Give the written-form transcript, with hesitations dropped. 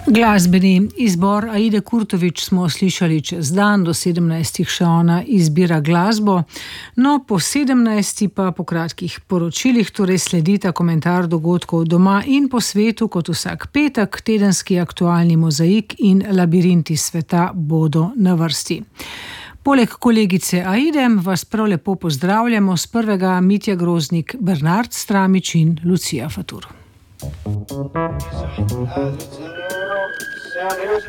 Glasbeni izbor Aide Kurtovič smo slišali čez dan, do 17. še ona izbira glasbo. No, po 17. pa po kratkih poročilih torej sledita komentar dogodkov doma in po svetu, kot vsak petek, tedenski aktualni mozaik in labirinti sveta bodo na vrsti. Poleg kolegice Aide vas prav lepo pozdravljamo s prvega Mitja Groznik, Bernard Stramič in Lucija Fatur.